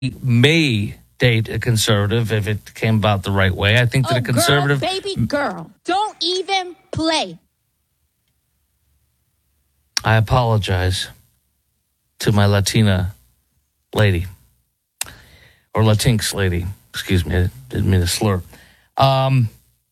may date a conservative if it came about the right way. I think that a conservative... Girl, baby girl, don't even play. I apologize to my Latina lady. Or Latinx lady. Excuse me, I didn't mean to slur. But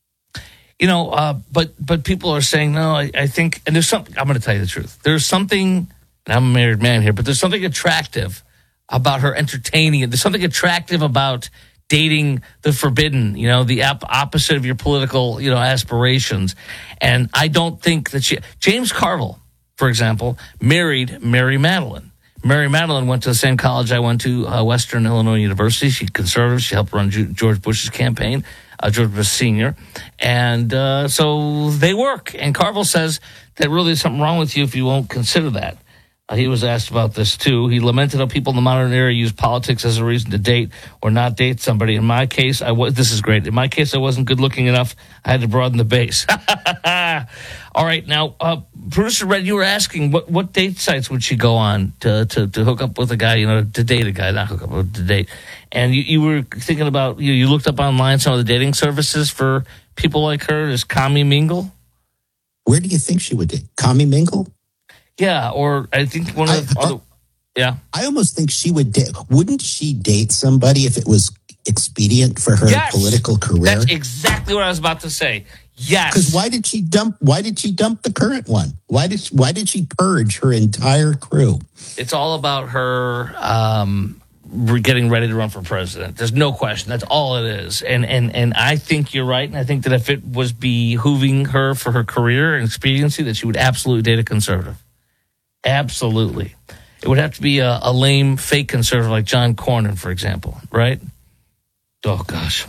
people are saying, no, I think, and there's something, I'm going to tell you the truth. There's something, and I'm a married man here, but there's something attractive about her entertaining it. There's something attractive about dating the forbidden, the opposite of your political, aspirations. And I don't think that James Carville, for example, married Mary Madeline. Mary Madeline went to the same college I went to, Western Illinois University. She's conservative. She helped run George Bush's campaign, George Bush Sr. And so they work. And Carville says that really there's something wrong with you if you won't consider that. He was asked about this, too. He lamented how people in the modern era use politics as a reason to date or not date somebody. In my case, this is great. In my case, I wasn't good looking enough. I had to broaden the base. All right. Now, Producer Red, you were asking what date sites would she go on to hook up with a guy, to date a guy, not hook up, but to date. And you were thinking about, you looked up online some of the dating services for people like her. There's Commie Mingle. Where do you think she would date? Commie Mingle? Yeah, or I think one of the other... Yeah. I almost think she would date... Wouldn't she date somebody if it was expedient for her political career? That's exactly what I was about to say. Yes. Because why did she dump the current one? Why did she purge her entire crew? It's all about her getting ready to run for president. There's no question. That's all it is. And I think you're right. And I think that if it was behooving her for her career and expediency, that she would absolutely date a conservative. Absolutely. It would have to be a lame, fake conservative like John Cornyn, for example, right? Oh, gosh.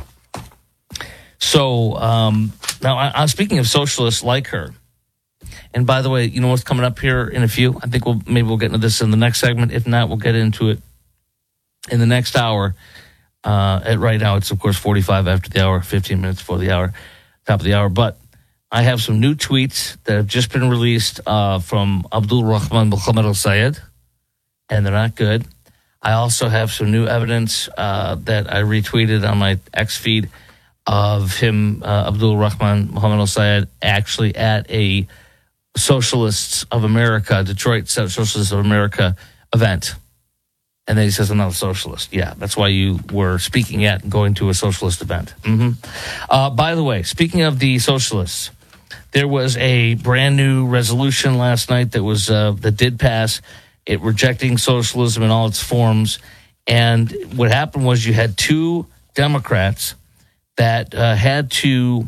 So, now, I'm speaking of socialists like her. And by the way, you know what's coming up here in a few? I think we'll get into this in the next segment. If not, we'll get into it in the next hour. Right now, it's, of course, 45 after the hour, 15 minutes before the hour, top of the hour. But I have some new tweets that have just been released from Abdul Rahman Mohammed al-Sayed, and they're not good. I also have some new evidence that I retweeted on my X feed of him, Abdul Rahman Mohammed al-Sayed, actually at a Socialists of America, Detroit Socialists of America event. And then he says, I'm not a socialist. Yeah, that's why you were speaking at and going to a socialist event. By the way, speaking of the socialists, there was a brand new resolution last night that did pass, it rejecting socialism in all its forms. And what happened was you had two Democrats that had to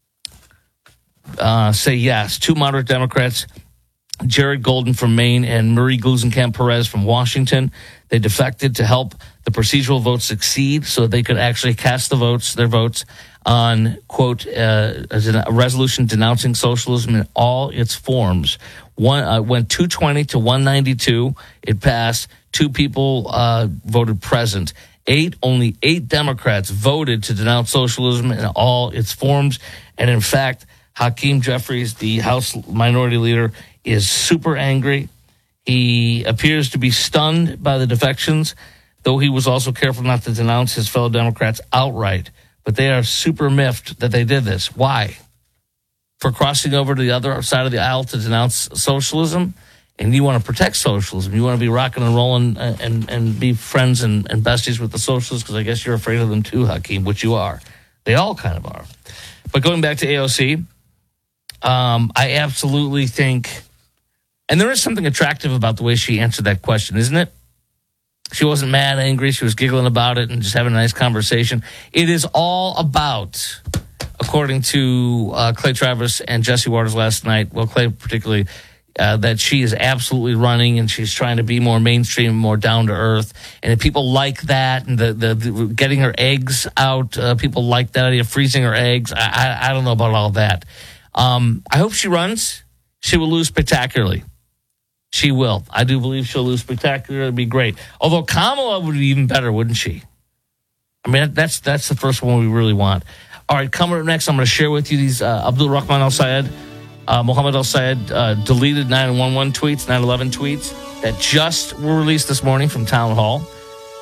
say yes, two moderate Democrats, Jared Golden from Maine and Marie Gluesenkamp Perez from Washington. They defected to help the procedural vote succeed so they could actually cast their votes on, quote, a resolution denouncing socialism in all its forms. Went 220 to 192. It passed. Two people voted present. Only eight Democrats voted to denounce socialism in all its forms. And in fact, Hakeem Jeffries, the House Minority Leader, is super angry. He appears to be stunned by the defections, though he was also careful not to denounce his fellow Democrats outright. But they are super miffed that they did this. Why? For crossing over to the other side of the aisle to denounce socialism? And you want to protect socialism. You want to be rocking and rolling and be friends and besties with the socialists, because I guess you're afraid of them too, Hakeem, which you are. They all kind of are. But going back to AOC, I absolutely think, and there is something attractive about the way she answered that question, isn't it? She wasn't mad, angry. She was giggling about it and just having a nice conversation. It is all about, according to Clay Travis and Jesse Waters last night, well, Clay particularly, that she is absolutely running and she's trying to be more mainstream, more down to earth. And if people like that, and the getting her eggs out, people like that idea, freezing her eggs. I don't know about all that. I hope she runs. She will lose spectacularly. She will. I do believe she'll lose spectacularly. It'd be great. Although Kamala would be even better, wouldn't she? I mean, that's the first one we really want. All right, coming up next, I'm going to share with you these Abdul Rahman al-Sayed, Mohammed al-Sayed deleted 911 tweets, 9/11 tweets that just were released this morning from Town Hall.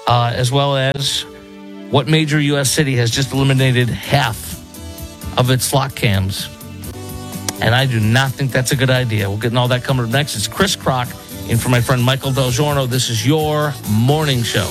as well as what major U.S. city has just eliminated half of its slot cams. And I do not think that's a good idea. We'll get all that coming up next. It's Chris Crock in for my friend Michael Del Giorno. This is your morning show.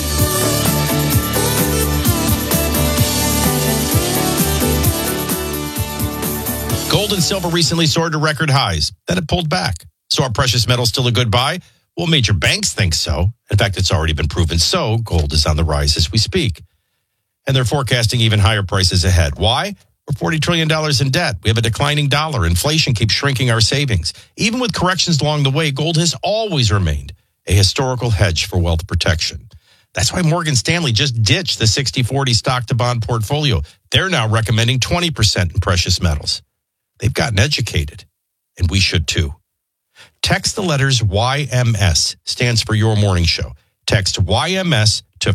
Gold and silver recently soared to record highs. Then it pulled back. So are precious metals still a good buy? Well, major banks think so. In fact, it's already been proven so. Gold is on the rise as we speak. And they're forecasting even higher prices ahead. Why? We're $40 trillion in debt. We have a declining dollar. Inflation keeps shrinking our savings. Even with corrections along the way, gold has always remained a historical hedge for wealth protection. That's why Morgan Stanley just ditched the 60-40 stock-to-bond portfolio. They're now recommending 20% in precious metals. They've gotten educated, and we should too. Text the letters YMS, stands for Your Morning Show. Text YMS to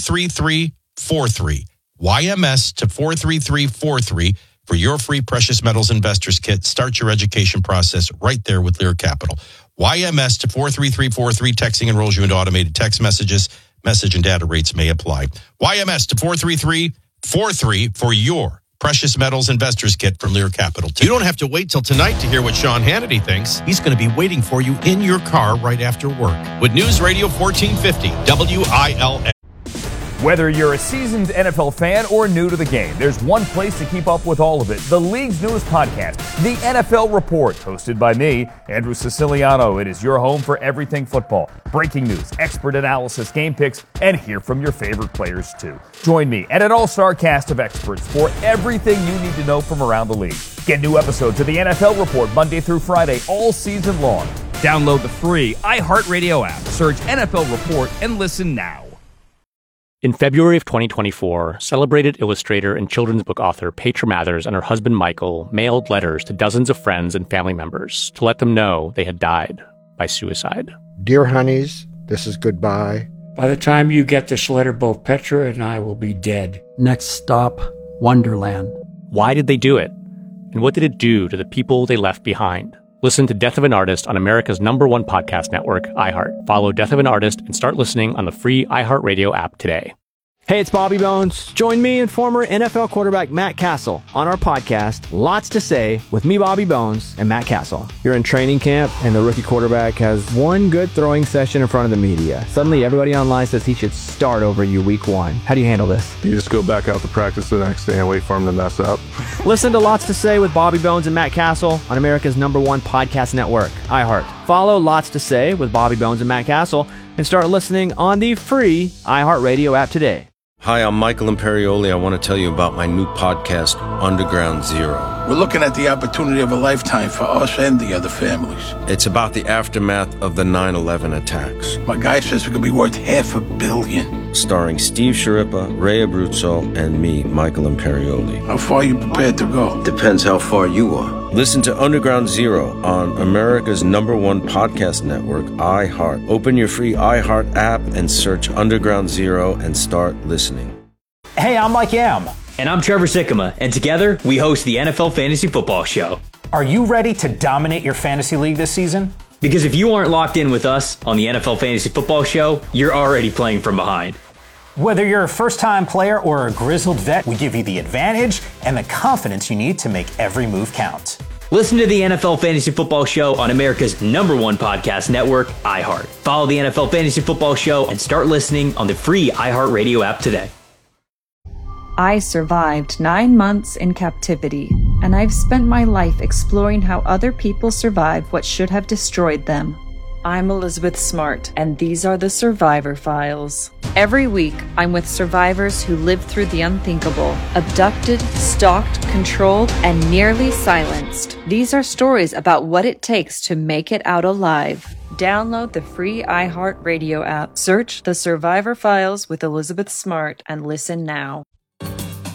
43343. YMS to 43343 for your free Precious Metals Investors Kit. Start your education process right there with Lear Capital. YMS to 43343. Texting enrolls you into automated text messages. Message and data rates may apply. YMS to 43343 for your Precious Metals Investors Kit from Lear Capital. You don't have to wait till tonight to hear what Sean Hannity thinks. He's going to be waiting for you in your car right after work with News Radio 1450 WILN. Whether you're a seasoned NFL fan or new to the game, there's one place to keep up with all of it. The league's newest podcast, The NFL Report, hosted by me, Andrew Siciliano. It is your home for everything football. Breaking news, expert analysis, game picks, and hear from your favorite players too. Join me and an all-star cast of experts for everything you need to know from around the league. Get new episodes of The NFL Report Monday through Friday all season long. Download the free iHeartRadio app, search NFL Report, and listen now. In February of 2024, celebrated illustrator and children's book author Petra Mathers and her husband Michael mailed letters to dozens of friends and family members to let them know they had died by suicide. Dear honeys, this is goodbye. By the time you get this letter, both Petra and I will be dead. Next stop, Wonderland. Why did they do it? And what did it do to the people they left behind? Listen to Death of an Artist on America's #1 podcast network, iHeart. Follow Death of an Artist and start listening on the free iHeartRadio app today. Hey, it's Bobby Bones. Join me and former NFL quarterback Matt Castle on our podcast, Lots to Say, with me, Bobby Bones, and Matt Castle. You're in training camp, and the rookie quarterback has one good throwing session in front of the media. Suddenly, everybody online says he should start over you week 1. How do you handle this? You just go back out to practice the next day and wait for him to mess up. Listen to Lots to Say with Bobby Bones and Matt Castle on America's #1 podcast network, iHeart. Follow Lots to Say with Bobby Bones and Matt Castle and start listening on the free iHeartRadio app today. Hi, I'm Michael Imperioli. I want to tell you about my new podcast, Underground Zero. We're looking at the opportunity of a lifetime for us and the other families. It's about the aftermath of the 9/11 attacks. My guy says it could be worth $500 million. Starring Steve Sciarippa, Ray Abruzzo, and me, Michael Imperioli. How far are you prepared to go? Depends how far you are. Listen to Underground Zero on America's #1 podcast network, iHeart. Open your free iHeart app and search Underground Zero and start listening. Hey, I'm Mike Yam. And I'm Trevor Sikkema. And together, we host the NFL Fantasy Football Show. Are you ready to dominate your fantasy league this season? Because if you aren't locked in with us on the NFL Fantasy Football Show, you're already playing from behind. Whether you're a first-time player or a grizzled vet, we give you the advantage and the confidence you need to make every move count. Listen to the NFL Fantasy Football Show on America's #1 podcast network, iHeart. Follow the NFL Fantasy Football Show and start listening on the free iHeartRadio app today. I survived 9 months in captivity, and I've spent my life exploring how other people survived what should have destroyed them. I'm Elizabeth Smart, and these are the Survivor Files. Every week, I'm with survivors who lived through the unthinkable, abducted, stalked, controlled, and nearly silenced. These are stories about what it takes to make it out alive. Download the free iHeartRadio app, search The Survivor Files with Elizabeth Smart, and listen now.